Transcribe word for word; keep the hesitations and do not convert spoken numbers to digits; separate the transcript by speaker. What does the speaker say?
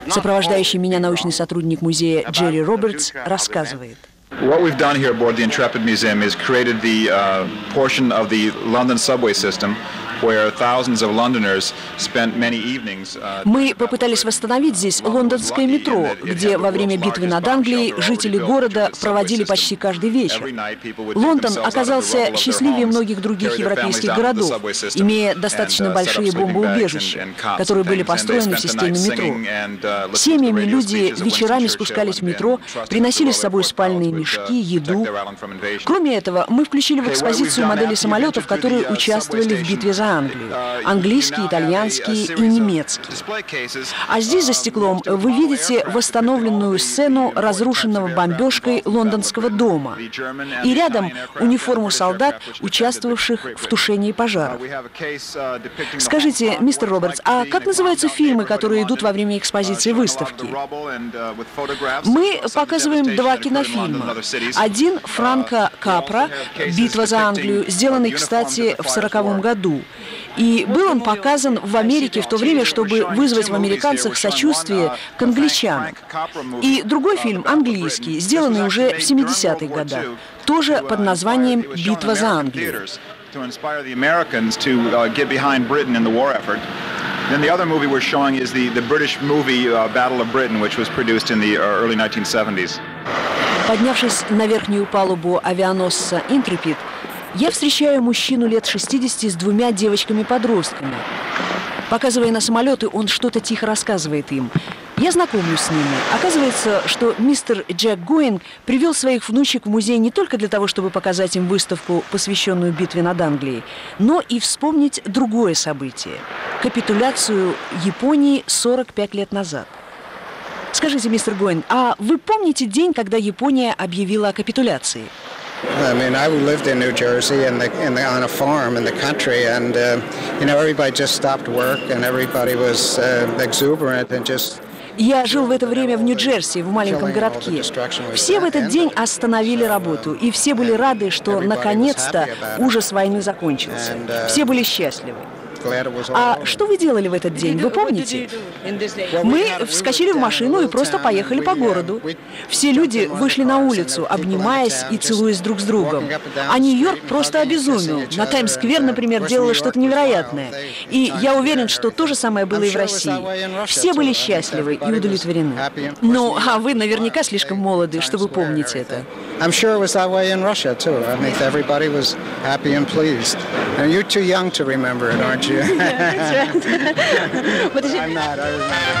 Speaker 1: Сопровождающий меня научный сотрудник музея Джерри Робертс рассказывает.
Speaker 2: What we've done here aboard the Intrepid Museum is created the uh, portion of the London subway system where thousands of Londoners spent many evenings.
Speaker 1: Мы попытались восстановить здесь лондонское метро, где во время битвы над Англией жители города проводили почти каждый вечер. Лондон оказался счастливее многих других европейских городов, имея достаточно большие бомбоубежища, которые были построены в системе метро. Семьями люди вечерами спускались в метро, приносили с собой спальные мешки, еду. Кроме этого, мы включили в экспозицию модели самолетов, которые участвовали в битве за Англию. Английский, итальянский и немецкий. А здесь за стеклом вы видите восстановленную сцену разрушенного бомбежкой лондонского дома. И рядом униформу солдат, участвовавших в тушении пожаров. Скажите, мистер Робертс, а как называются фильмы, которые идут во время экспозиции выставки? Мы показываем два кинофильма. Один Франка Капра «Битва за Англию», сделанный, кстати, в сороковом году. И был он показан в Америке в то время, чтобы вызвать в американцах сочувствие к англичанам. И другой фильм, английский, сделанный уже в семидесятых годах, тоже под названием «Битва за Англию».
Speaker 2: Then the other movie we're showing is the, the British movie uh, Battle of Britain, which was produced in the early nineteen seventies.
Speaker 1: Поднявшись на верхнюю палубу авианосца «Интрепид», я встречаю мужчину лет шестидесяти с двумя девочками-подростками. Показывая на самолеты, он что-то тихо рассказывает им. Я знакомлюсь с ними. Оказывается, что мистер Джек Гоинг привел своих внучек в музей не только для того, чтобы показать им выставку, посвященную битве над Англией, но и вспомнить другое событие – капитуляцию Японии сорок пять лет назад. Скажите, мистер Гоинг, а вы помните день, когда Япония объявила о капитуляции?
Speaker 3: I mean, I lived in New Jersey in the, in the, on a farm in the country, and uh, you know, everybody just stopped work, and everybody was uh, exuberant and just.
Speaker 1: Я жил в это время в Нью-Джерси, в маленьком городке. Все в этот день остановили работу, и все были рады, что наконец-то ужас войны закончился. Все были счастливы. А что вы делали в этот день, вы помните? Мы вскочили в машину и просто поехали по городу. Все люди вышли на улицу, обнимаясь и целуясь друг с другом. А Нью-Йорк просто обезумел. На Таймс-сквер, например, делало что-то невероятное. И я уверен, что то же самое было и в России. Все были счастливы и удовлетворены. Ну, а вы наверняка слишком молоды, чтобы помнить это.
Speaker 3: I'm sure it was that way in Russia too. I mean, everybody was happy and pleased. And you're too young to remember it, aren't you?
Speaker 1: I'm
Speaker 3: not. I remember.